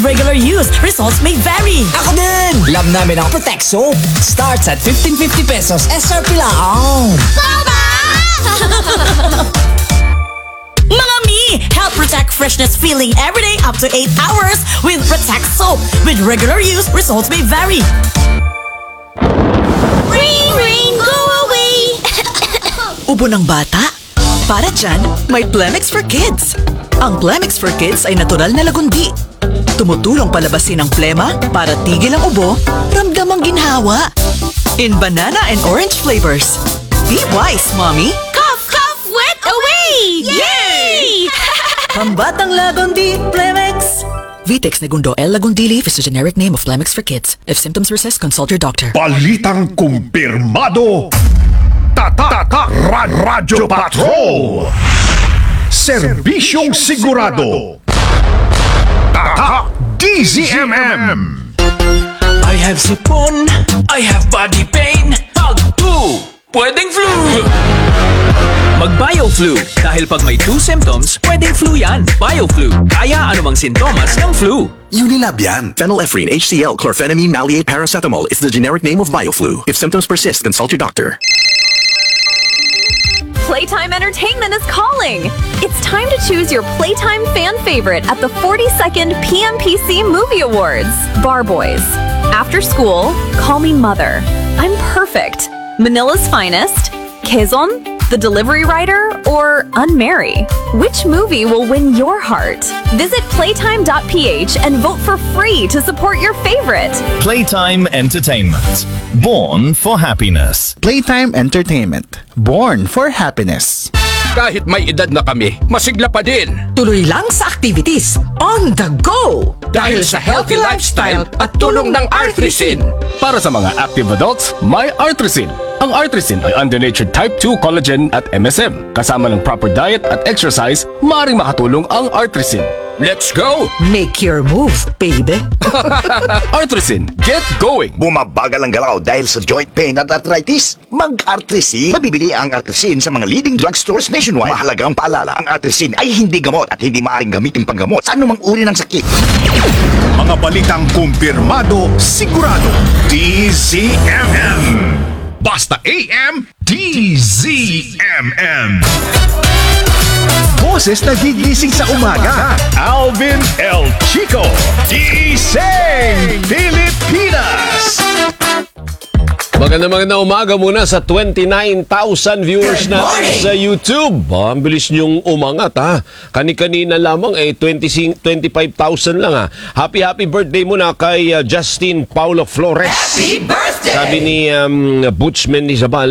regular use, results may vary. Ako din! Love namin ang Protect Soap. Starts at 1550 pesos. SRP lang. Baba! Mga mi! Help protect freshness feeling every day up to 8 hours with Protect Soap. With regular use, results may vary. Ring, ring, go away! Ubo ng bata? Para dyan, may Plemix for Kids. Ang Plemix for Kids ay natural na lagundi. Tumutulong palabasin ang plema para tigil ang ubo, ramdam ang ginhawa. In banana and orange flavors. Be wise, Mommy! Cough, cough, wet away! Yay! Pambatang lagundi, Plemix! Vitex Negundo L. Lagundili is the generic name of Plemix for Kids. If symptoms persist, consult your doctor. Balitang kumpirmado. Radyo Patrol. Serbisyong sigurado. DZMM. I have sipon, I have body pain. Pag 2, pwedeng flu. Mag-BioFlu. Dahil pag may 2 symptoms, pwedeng flu yan. BioFlu. Kaya anumang sintomas ng flu. Unilab yan. Phenylephrine, HCl, chlorphenamine, maleate, paracetamol is the generic name of BioFlu. If symptoms persist, consult your doctor. Playtime Entertainment is calling! It's time to choose your Playtime fan favorite at the 42nd PMPC Movie Awards. Bar Boys. After School, Call Me Mother. I'm Perfect. Manila's Finest. Quezon, The Delivery Rider, or Unmarry. Which movie will win your heart? Visit playtime.ph and vote for free to support your favorite. Playtime Entertainment. Born for happiness. Playtime Entertainment. Born for happiness. Kahit may edad na kami, masigla pa din. Tuloy lang sa activities. On the go! Dahil sa healthy lifestyle at tulong ng Artrisin. Para sa mga active adults, may Artrisin. Ang Artrisin ay under-natured type 2 collagen at MSM. Kasama ng proper diet at exercise, maaaring makatulong ang Artrisin. Let's go! Make your move, baby! Artrisin, get going! Bumabagal ang galaw dahil sa joint pain at arthritis? Mag-Artrisin. Mabibili ang Artrisin sa mga leading drugstores nationwide. Mahalagang paalala, ang Artrisin ay hindi gamot at hindi maaaring gamitin panggamot sa anumang uri ng sakit. Mga balitang kumpirmado, sigurado. DZMM. Basta AM, DZMM. Boses na gigising sa umaga. Alvin El Chico. Gising Pilipinas. Magandang umaga muna sa 29,000 viewers natin sa YouTube. Ang bilis niyong umangat ha. Kani-kanina lamang 25,000 lang ha. Happy birthday muna kay Justin Paulo Flores. Happy birthday! Sabi ni Butch Mendizabal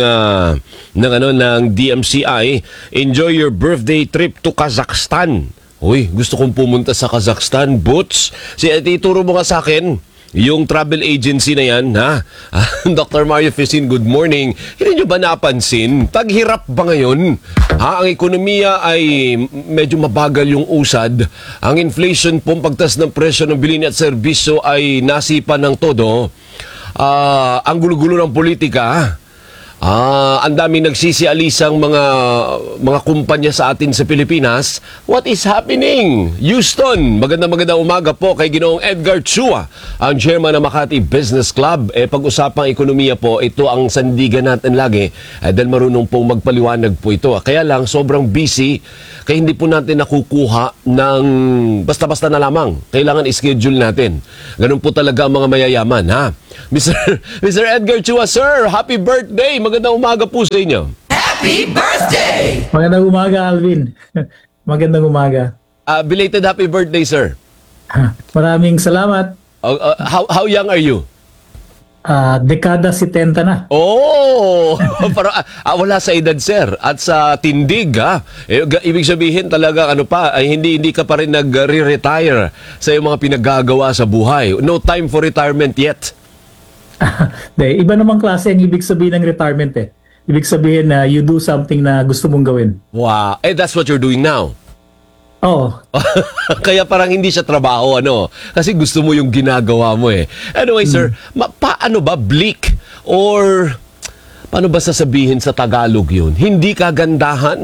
ng DMCI, enjoy your birthday trip to Kazakhstan. Uy, gusto kong pumunta sa Kazakhstan, Butch. Ituro mo nga sa akin. Yung travel agency na yan, ha? Dr. Mario Facin, good morning. Hindi nyo ba napansin? Taghirap ba ngayon? Ha? Ang ekonomiya ay medyo mabagal yung usad. Ang inflation po, pagtas ng presyo ng bilhin at serbisyo ay nasipa ng todo. Ang gulo-gulo ng politika, ang daming nagsisialisang mga kumpanya sa atin sa Pilipinas. What is happening? Houston, magandang umaga po kay Ginoong Edgar Chua, ang chairman ng Makati Business Club. Pag-usapang ekonomiya po, ito ang sandigan natin lagi. Dahil marunong pong magpaliwanag po ito. Kaya lang, sobrang busy, kaya hindi po natin nakukuha ng basta-basta na lamang. Kailangan i-schedule natin. Ganun po talaga ang mga mayayaman, ha? Mr. Edgar Chua, sir, happy birthday! Magandang umaga po sa inyo. Happy birthday! Magandang umaga, Alvin. Magandang umaga. Belated happy birthday, sir. Maraming salamat. How young are you? Dekada 70 na. Oh! Pero, wala sa edad, sir. At sa tindig, ha? Ibig sabihin talaga, hindi ka pa rin nag-retire sa iyong mga pinaggagawa sa buhay. No time for retirement yet. Iba namang klase ang ibig sabihin ng retirement eh. Ibig sabihin na you do something na gusto mong gawin. Wow. That's what you're doing now? Oo. Kaya parang hindi siya trabaho, Kasi gusto mo yung ginagawa mo eh. Anyway, sir, paano ba bleak? Or paano ba sasabihin sa Tagalog yun? Hindi kagandahan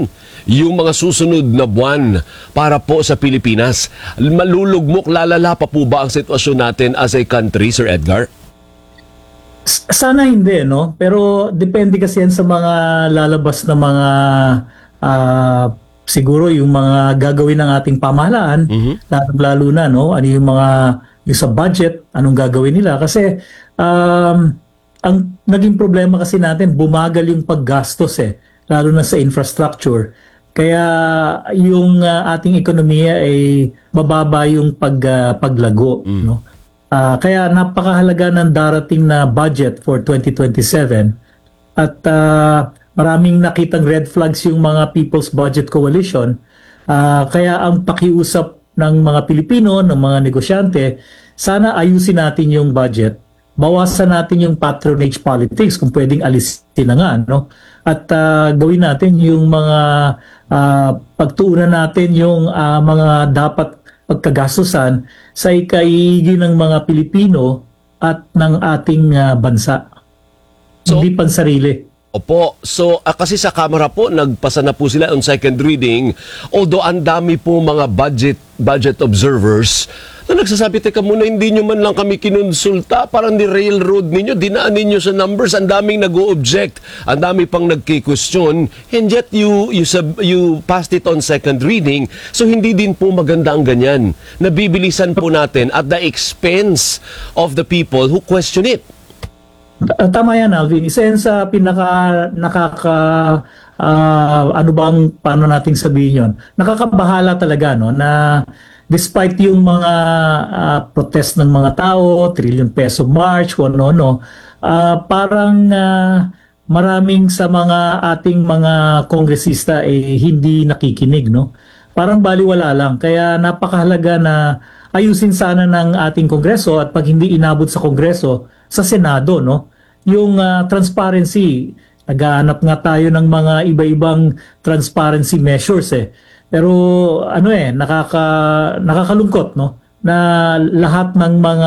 yung mga susunod na buwan para po sa Pilipinas? Malulugmok, lalala pa po ba ang sitwasyon natin as a country, Sir Edgar? Sana hindi, no? Pero depende kasi yan sa mga lalabas na mga siguro yung mga gagawin ng ating pamahalaan, lalo na, no? Ano yung mga yung sa budget, anong gagawin nila? Kasi ang naging problema kasi natin, bumagal yung paggastos lalo na sa infrastructure. Kaya yung ating ekonomiya ay bababa yung paglago, no? Kaya napakahalaga ng darating na budget for 2027 at maraming nakitang red flags yung mga People's Budget Coalition. Kaya ang pakiusap ng mga Pilipino, ng mga negosyante, sana ayusin natin yung budget, bawasan natin yung patronage politics kung pwedeng alisin na nga, no? At gawin natin yung mga pagtuunan natin yung mga dapat pagkagastusan sa ikaigin ng mga Pilipino at ng ating bansa. Hindi pansarili. Opo. So, kasi sa Kamara po, nagpasa na po sila on second reading. Although ang dami po mga budget observers na nagsasabi, teka muna, hindi nyo man lang kami kinonsulta, parang ni-railroad ninyo, dinaan ninyo sa numbers, ang daming nag-o-object, ang dami pang nagki-question, and yet you passed it on second reading. So, hindi din po maganda ang ganyan. Nabibilisan po natin at the expense of the people who question it. Tama yan, Alvin. Isa yan sa paano nating sabihin yun? Nakakabahala talaga, no? Na despite yung mga protest ng mga tao, trillion peso march, parang maraming sa mga ating mga kongresista hindi nakikinig, no? Parang baliwala lang. Kaya napakahalaga na ayusin sana ng ating kongreso at pag hindi inabot sa kongreso, sa Senado, no? Yung transparency, naghahanap nga tayo ng mga iba-ibang transparency measures Pero nakakalungkot, no? Na lahat ng mga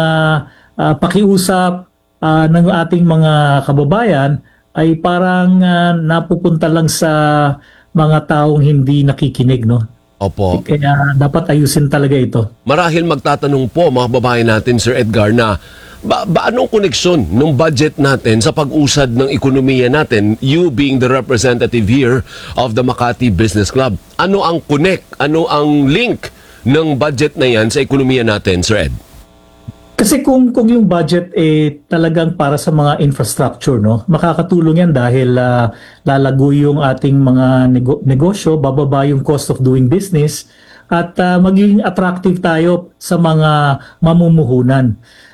pakiusap ng ating mga kababayan ay parang napupunta lang sa mga taong hindi nakikinig, no? Opo. Kaya dapat ayusin talaga ito. Marahil magtatanong po mga babae natin, Sir Edgar, na anong koneksyon ng budget natin sa pag-usad ng ekonomiya natin, you being the representative here of the Makati Business Club? Ano ang connect? Ano ang link ng budget na yan sa ekonomiya natin, Sir Ed? Kasi kung yung budget talagang para sa mga infrastructure, no, makakatulong yan dahil lalago yung ating mga negosyo, bababa yung cost of doing business, at magiging attractive tayo sa mga mamumuhunan.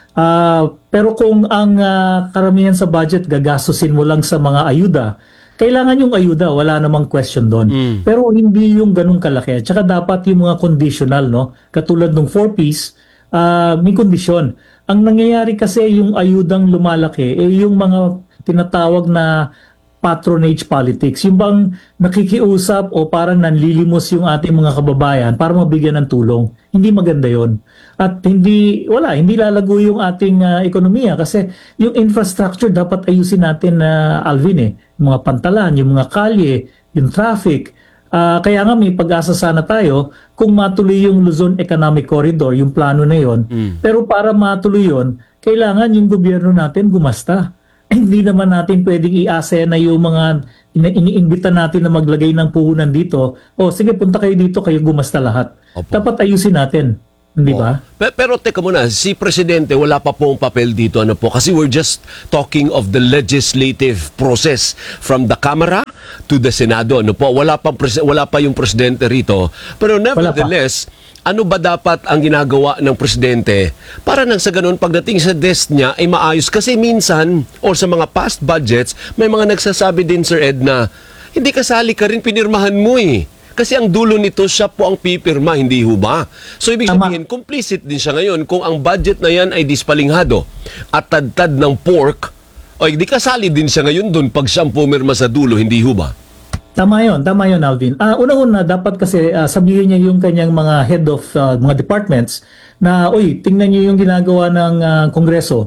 Pero kung ang karamihan sa budget gagastusin mo lang sa mga ayuda, kailangan yung ayuda, wala namang question doon. Pero hindi yung ganun kalaki. Tsaka dapat yung mga conditional, no? Katulad ng 4Ps, may kondisyon. Ang nangyayari kasi yung ayudang lumalaki, yung mga tinatawag na patronage politics. Yung bang nakikiusap o parang nanlilimos yung ating mga kababayan para mabigyan ng tulong. Hindi maganda yon. At hindi lalago yung ating ekonomiya kasi yung infrastructure dapat ayusin natin, Alvin. Yung mga pantalan, yung mga kalye, yung traffic. Kaya nga may pag-asa sana tayo kung matuloy yung Luzon Economic Corridor, yung plano na yon. Pero para matuloy yon, kailangan yung gobyerno natin gumasta. Hindi naman natin pwedeng i-asa na yung mga iniimbita natin na maglagay ng puhunan dito. O sige, punta kayo dito, kayo gumasta lahat. Opo. Dapat ayusin natin. Hindi ba? Pero teka muna, si Presidente wala pa pong papel dito, ano po? Kasi we're just talking of the legislative process from the Kamara to the Senado, ano po? Wala pa yung Presidente rito. Pero nevertheless, ano ba dapat ang ginagawa ng Presidente para nang sa ganun pagdating sa desk niya ay maayos? Kasi minsan, or sa mga past budgets, may mga nagsasabi din, Sir Ed, na hindi kasali ka rin, pinirmahan mo Kasi ang dulo nito, siya po ang pipirma, hindi ho ba? So ibig sabihin, complicit din siya ngayon kung ang budget na yan ay dispalinghado at tad-tad ng pork, o hindi kasali din siya ngayon dun pag siyang pumirma sa dulo, hindi ho ba? Tama yun, Alvin. Una-una, dapat kasi sabihin niya yung kanyang mga head of mga departments na, tingnan niyo yung ginagawa ng Kongreso.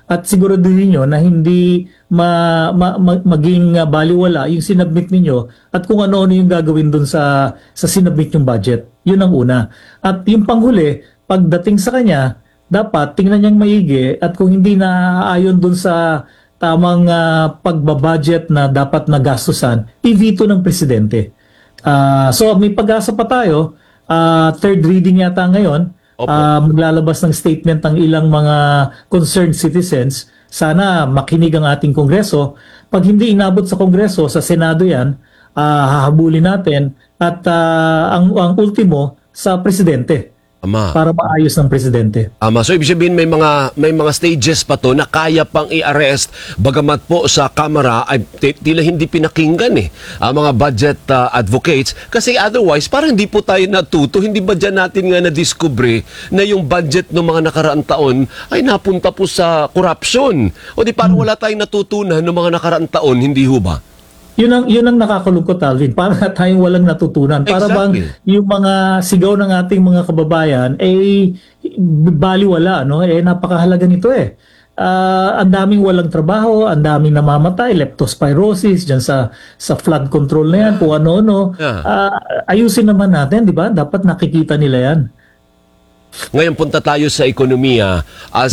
at siguraduhin nyo na hindi maging baliwala yung sinubmit ninyo at kung ano-ano yung gagawin dun sa sinubmit yung budget. Yun ang una. At yung panghuli, pagdating sa kanya, dapat tingnan niyang maigi at kung hindi naaayon dun sa tamang pagbabudget na dapat nagastusan, i-veto ng presidente. So may pag-asa pa tayo. Third reading yata ngayon. Maglalabas ng statement ang ilang mga concerned citizens. Sana makinig ang ating Kongreso. Pag hindi inabot sa Kongreso, sa Senado yan, hahabulin natin at ang ultimo sa Presidente. Para maayos ng Presidente. So ibig sabihin may mga stages pa to na kaya pang i-arrest bagamat po sa Kamara ay tila hindi pinakinggan ang mga budget advocates kasi otherwise parang hindi po tayo natuto, hindi ba dyan natin nga na-discover na yung budget ng mga nakaraang taon ay napunta po sa corruption o di parang wala tayong natutunan ng mga nakaraang taon, hindi ho ba? Yun ang nakakalungkot, Alvin. Para tayong walang natutunan. Para bang yung mga sigaw ng ating mga kababayan baliwala, no? Napakahalaga nito ang daming walang trabaho, ang daming namamatay, leptospirosis diyan sa flood control na yan, kung ano-ano. Ayusin naman natin, di ba? Dapat nakikita nila yan. Ngayon punta tayo sa ekonomiya as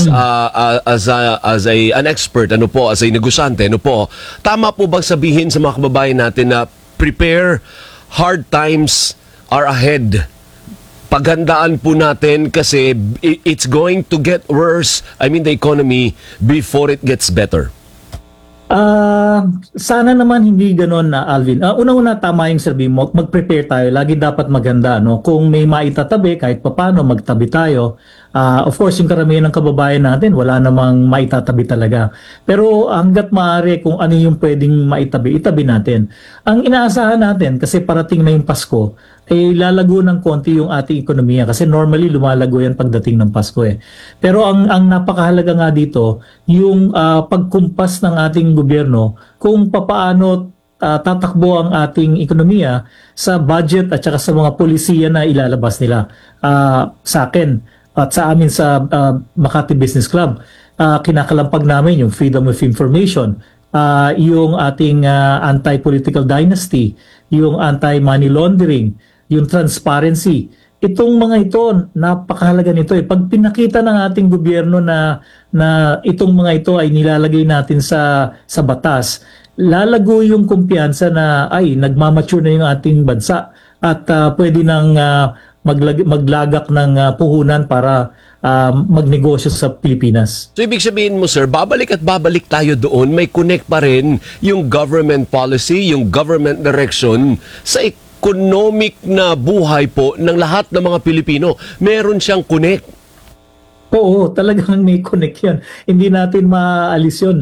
an expert, as a negosyante, tama po bang sabihin sa mga kababayan natin na prepare, hard times are ahead? Paghandaan po natin kasi it's going to get worse, the economy, before it gets better. Sana naman hindi ganoon na, Alvin. Una-una, tama yung sabi mo, mag-prepare tayo. Lagi dapat maganda, no? Kung may maitatabi, kahit papano, magtabi tayo. Of course, yung karamihan ng kababayan natin, wala namang maitatabi talaga. Pero hanggat maaari, kung ano yung pwedeng maitabi, itabi natin. Ang inaasahan natin, kasi parating na yung Pasko, lalago ng konti yung ating ekonomiya kasi normally lumalago yan pagdating ng Pasko Pero ang napakahalaga nga dito, yung pagkumpas ng ating gobyerno kung papaano tatakbo ang ating ekonomiya sa budget at saka sa mga polisiya na ilalabas nila. Sa akin at sa amin sa Makati Business Club, kinakalampag namin yung freedom of information, yung ating anti-political dynasty, yung anti-money laundering, yung transparency. Itong mga ito, napakahalaga nito Pag pinakita ng ating gobyerno na itong mga ito ay nilalagay natin sa batas, lalago yung kumpiyansa na nagmamature na yung ating bansa at pwede nang maglagak ng puhunan para magnegosyo sa Pilipinas. So ibig sabihin mo, sir, babalik at babalik tayo doon, may connect pa rin yung government policy, yung government direction sa economic na buhay po ng lahat ng mga Pilipino. Meron siyang connect. Oo, talagang may connect yan. Hindi natin maalis yun.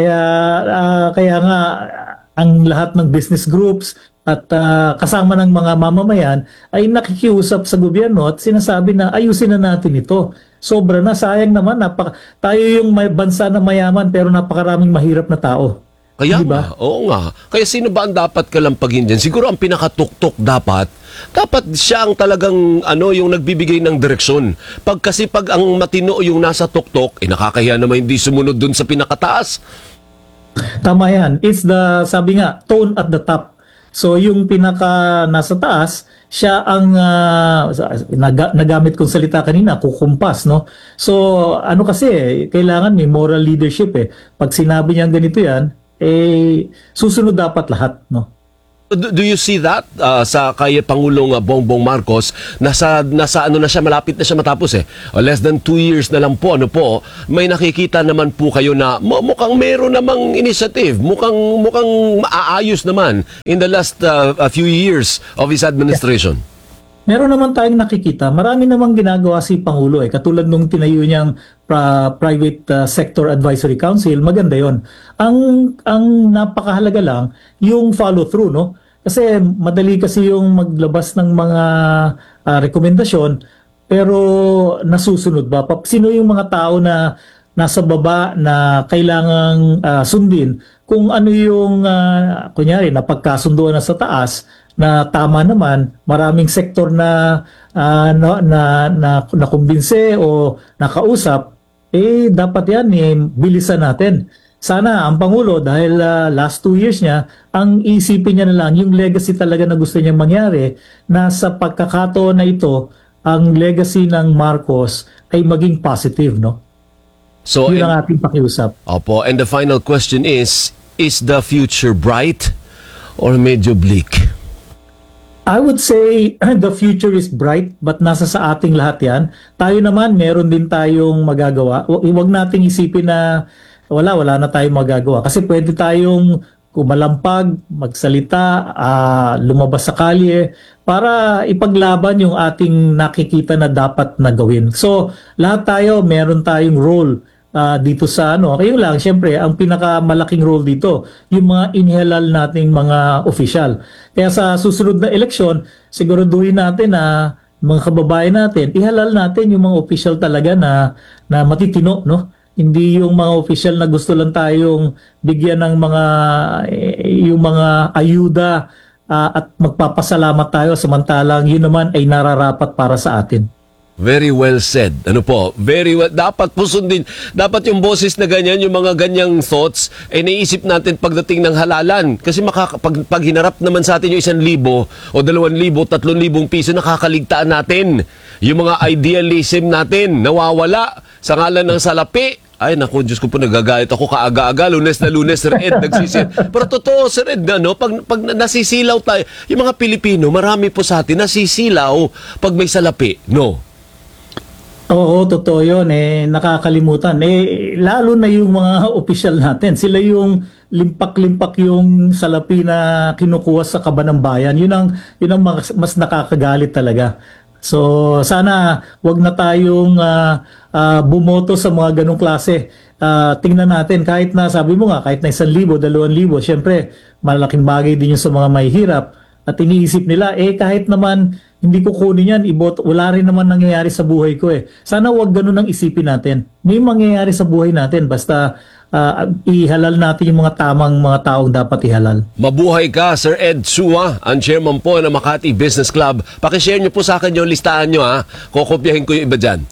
Kaya nga, ang lahat ng business groups at kasama ng mga mamamayan ay nakikiusap sa gobyerno at sinasabi na ayusin na natin ito. Sobra na, sayang naman. Tayo yung bansa na mayaman pero napakaraming mahirap na tao. Kaya nga, oo nga. Kaya sino ba ang dapat kalampagin dyan? Siguro ang pinakatuktok dapat siya ang talagang yung nagbibigay ng direksyon. Kasi pag ang matino yung nasa tuktok, nakakahiya naman hindi sumunod dun sa pinakataas. Tama yan. It's sabi nga, tone at the top. So yung pinaka nasa taas, siya ang nagamit kong salita kanina, kukumpas, no? So kasi, kailangan may moral leadership Pag sinabi niya ganito yan, susunod dapat lahat, no? Do you see that sa kay Pangulong Bongbong Marcos nasa na siya, malapit na siya matapos less than 2 years na lang po, may nakikita naman po kayo na mukhang meron namang initiative, mukhang maaayos naman in the last few years of his administration. Meron naman tayong nakikita, marami namang ginagawa si Pangulo katulad nung tinayo niyang Private Sector Advisory Council, maganda yon. Ang napakahalaga lang yung follow through, no? Kasi madali kasi yung maglabas ng mga rekomendasyon pero nasusunod ba? Sino yung mga tao na nasa baba na kailangang sundin kung ano yung kunyari napagkasunduan na sa taas na tama naman, maraming sektor na nakumbinse o nakausap, dapat yan bilisan natin. Sana ang Pangulo, dahil last 2 years niya, ang isipin niya na lang yung legacy talaga na gusto niyang mangyari, na sa pagkakataon na ito, ang legacy ng Marcos ay maging positive, no? So, yun ang ating pakiusap. Opo, and the final question is the future bright or medyo bleak? I would say the future is bright, but nasa sa ating lahat yan. Tayo naman, meron din tayong magagawa. Huwag nating isipin na wala na tayong magagawa. Kasi pwede tayong kumalampag, magsalita, lumabas sa kalye para ipaglaban yung ating nakikita na dapat na gawin. So, lahat tayo, meron tayong role dito sa Kayo lang, syempre, ang pinakamalaking role dito, yung mga inhalal nating mga official. Kaya sa susunod na eleksyon, siguraduhin natin na mga kababayan natin, ihalal natin yung mga official talaga na matitino, no? Hindi yung mga official na gusto lang tayong bigyan ng yung mga ayuda at magpapasalamat tayo samantalang yun naman ay nararapat para sa atin. Very well said. Very well. Dapat po sundin. Dapat yung boses na ganyan, yung mga ganyang thoughts, naisip natin pagdating ng halalan. Kasi pag hinarap naman sa atin yung 1,000 o 2,000, 3,000 piso, nakakaligtaan natin. Yung mga idealism natin, nawawala sa ngalan ng salapi. Ay, naku, Diyos ko po, nagagalit ako kaaga-aga, Lunes na Lunes, Sir Ed, nagsisil. Pero totoo, Sir Ed, pag nasisilaw tayo, yung mga Pilipino, marami po sa atin, nasisilaw pag may salapi, no? Oo, totoo yun. Nakakalimutan. Lalo na yung mga opisyal natin. Sila yung limpak-limpak yung salapi na kinukuha sa kaban ng bayan. Yun ang mas nakakagalit talaga. So, sana wag na tayong bumoto sa mga ganong klase. Tingnan natin, kahit na, sabi mo nga, kahit na 1,000, 2,000, syempre, malaking bagay din yun sa mga may hirap. At iniisip nila, kahit naman hindi ko kunin yan, wala rin naman nangyayari sa buhay ko Sana wag ganun ang isipin natin. May mangyayari sa buhay natin, basta ihalal natin yung mga tamang mga taong dapat ihalal. Mabuhay ka, Sir Ed Sua, ang chairman po ng Makati Business Club. Pakishare niyo po sa akin yung listahan niyo, Kokopyahin ko yung iba dyan.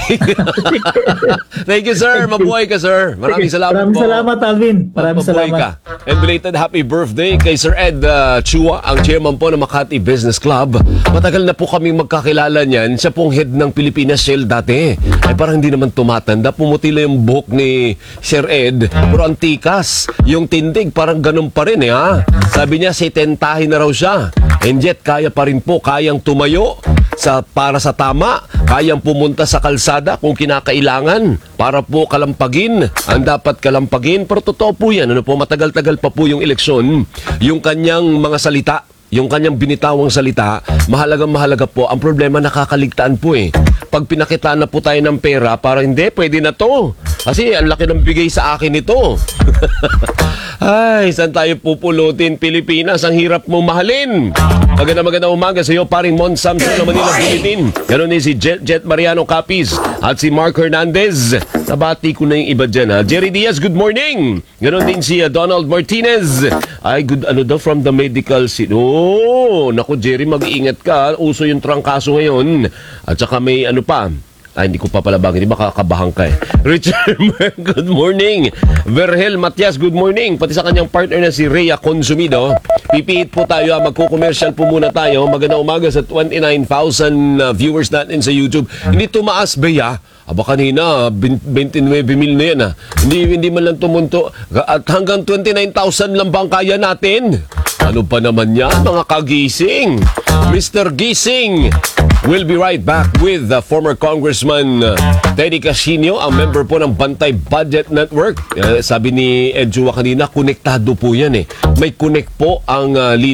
Thank you, sir. Mabuhay ka, sir. Maraming salamat po. Maraming salamat, Alvin. Maraming salamat. Ka. And belated happy birthday kay Sir Ed Chua, ang chairman po ng Makati Business Club. Matagal na po kaming magkakilala niyan. Siya pong head ng Pilipinas Shell dati. Parang hindi naman tumatanda. Pumuti lang yung buhok ni Sir Ed. Pero ang tikas, yung tindig, parang ganun pa rin Sabi niya, 70 na raw siya. And yet, kaya pa rin po, kayang tumayo para sa tama, kayang pumunta sa kalsada kung kinakailangan para po kalampagin ang dapat kalampagin. Pero totoo po yan, matagal-tagal pa po yung eleksyon, yung kanyang mga salita, yung kanyang binitawang salita, mahalagang-mahalaga po. Ang problema, nakakaligtaan po Pag pinakitaan na po tayo ng pera, para hindi, pwede na to. Kasi ang laki ng bigay sa akin ito. Ay, saan tayo pupulutin, Pilipinas? Ang hirap mong mahalin. Magandang umaga sa iyo, paring Mon Samson ng Manila Bulletin. Ganon din si Jet Mariano Capiz at si Mark Hernandez. Nabati ko na yung iba dyan, Jerry Diaz, good morning. Ganon din si Donald Martinez. Ay, good, from the medical scene. Naku, Jerry, mag-iingat ka. Uso yung trangkaso ngayon. At saka may pa. Hindi ko pa palabagin. Di ba kakabahan ka Richard, good morning. Verhel Matias, good morning. Pati sa kanyang partner na si Rhea Consumido. Pipiit po tayo. Magko-commercial po muna tayo. Magandang umaga sa 29,000 viewers natin sa YouTube. Hindi tumaas, Bea. Kanina, 29,000 na yan Hindi man lang tumunto. At hanggang 29,000 lang bang kaya natin? Ano pa naman yan, mga kagising? Mr. Gising will be right back with the former Congressman Teddy Casino, ang member po ng Bantay Budget Network. Sabi ni Ed Chua kanina, konektado po yan May connect po ang leader.